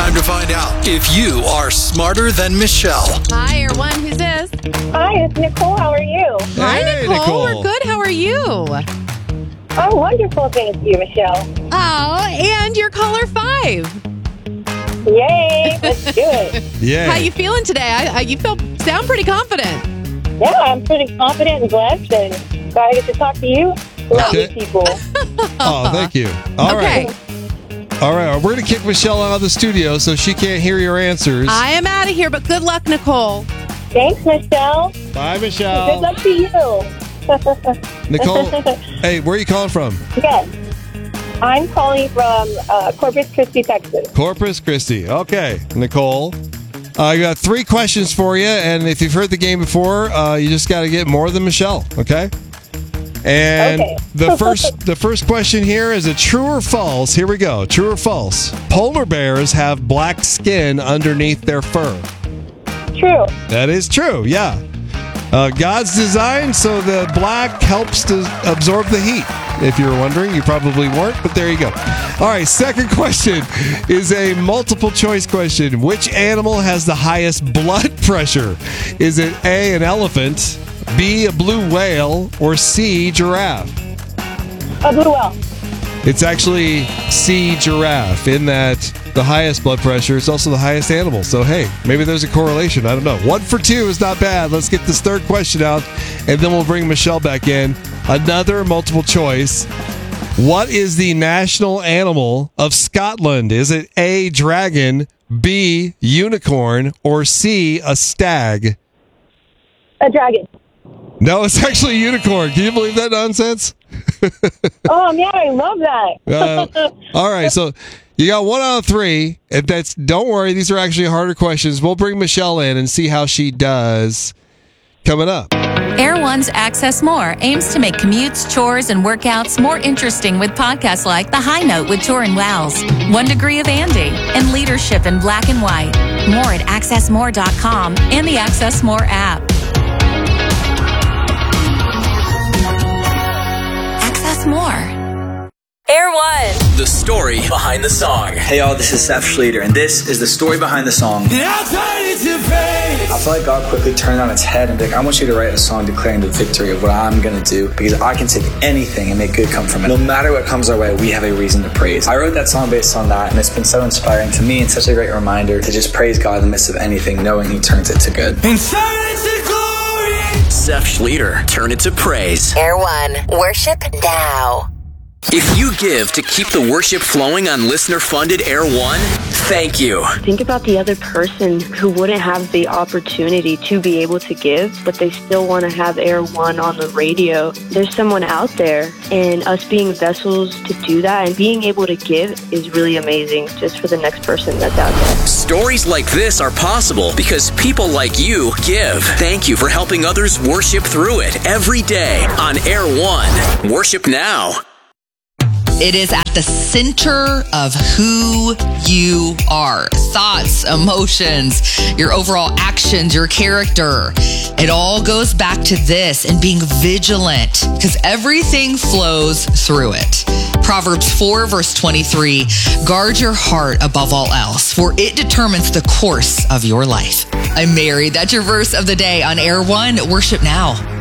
time to find out if you are smarter than Michelle. Hi, Air1. Who's this? Hi, it's Nicole. How are you? Hi, Nicole. We're good. How are you? Oh, wonderful. Thank you, Michelle. Oh, and you're caller 5. Yay. Let's do it. Yeah. How you feeling today? You sound pretty confident. Yeah, I'm pretty confident and blessed, and glad I get to talk to you. Lovely people. Oh, thank you. All right. We're going to kick Michelle out of the studio so she can't hear your answers. I am out of here, but good luck, Nicole. Thanks, Michelle. Bye, Michelle. Good luck to you. Nicole, hey, where are you calling from? Yes. I'm calling from Corpus Christi, Texas. Corpus Christi. Okay, Nicole. I got 3 questions for you, and if you've heard the game before, you just got to get more than Michelle, okay? And okay. the first question here is a true or false. Here we go. True or false? Polar bears have black skin underneath their fur. True. That is true, yeah. God's design so the black helps to absorb the heat. If you were wondering, you probably weren't, but there you go. All right, second question is a multiple choice question. Which animal has the highest blood pressure? Is it A, an elephant, B, a blue whale, or C, giraffe? A blue whale. It's actually C, giraffe, in that the highest blood pressure is also the highest animal. So, hey, maybe there's a correlation. I don't know. 1 for 2 is not bad. Let's get this third question out, and then we'll bring Michelle back in. Another multiple choice. What is the national animal of Scotland? Is it A, dragon, B, unicorn, or C, a stag? A dragon. No, it's actually a unicorn. Can you believe that nonsense? Oh, man, I love that. All right, so you got 1 out of 3. If that's, don't worry, these are actually harder questions. We'll bring Michelle in and see how she does coming up. Air1's Access More aims to make commutes, chores, and workouts more interesting with podcasts like The High Note with Torin Wells, 1 Degree of Andy, and Leadership in Black and White. More at accessmore.com and the Access More app. Access More. Air One. The story behind the song. Hey y'all, this is Seth Schleter, and this is the story behind the song. I feel like God quickly turned on its head and be like, I want you to write a song declaring the victory of what I'm going to do, because I can take anything and make good come from it. No matter what comes our way, we have a reason to praise. I wrote that song based on that, and it's been so inspiring to me and such a great reminder to just praise God in the midst of anything, knowing He turns it to good. Seth Schleter, turn it to praise. Air One. Worship now. If you give to keep the worship flowing on listener-funded Air One, thank you. Think about the other person who wouldn't have the opportunity to be able to give, but they still want to have Air One on the radio. There's someone out there, and us being vessels to do that and being able to give is really amazing just for the next person that's out there. Stories like this are possible because people like you give. Thank you for helping others worship through it every day on Air One. Worship now. It is at the center of who you are. Thoughts, emotions, your overall actions, your character. It all goes back to this and being vigilant because everything flows through it. Proverbs 4 verse 23, guard your heart above all else, for it determines the course of your life. I'm Mary. That's your verse of the day on Air One. Worship now.